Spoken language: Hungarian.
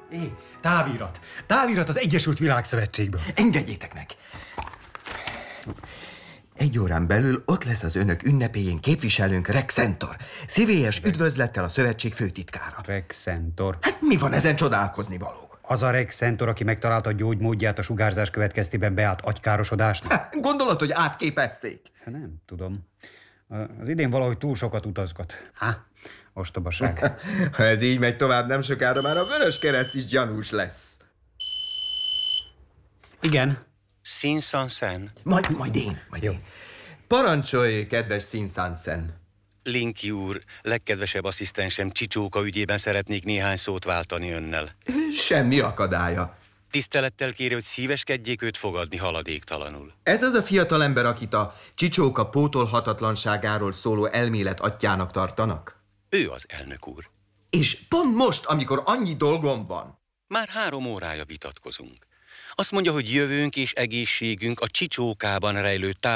Távirat. Távirat az Egyesült Világszövetségből. Engedjétek meg! 1 órán belül ott lesz az önök ünnepéjén képviselőnk Rex Center. Szívélyes üdvözlettel a szövetség főtitkára. Rex Center. Hát mi van ezen csodálkozni való? Az a Rex Center, aki megtalálta a gyógymódját a sugárzás következtében beállt agykárosodásnak. Gondolod, hogy átképezték? Nem tudom. Az idén valahogy túl sokat utazgat. Ostobaság. Ha ez így megy tovább, nem sokára már a Vöröskereszt is gyanús lesz. Igen. Színszansen. Majd én. Parancsolj, kedves Színszansen. Linky úr, legkedvesebb asszisztensem Csicsóka ügyében szeretnék néhány szót váltani önnel. Semmi akadálya. Tisztelettel kéri, hogy szíveskedjék őt fogadni haladéktalanul. Ez az a fiatalember, akit a Csicsóka pótolhatatlanságáról szóló elmélet atyjának tartanak? Ő az elnök úr. És pont most, amikor annyi dolgom van. Már 3 órája vitatkozunk. Azt mondja, hogy jövőnk és egészségünk a Csicsókában rejlő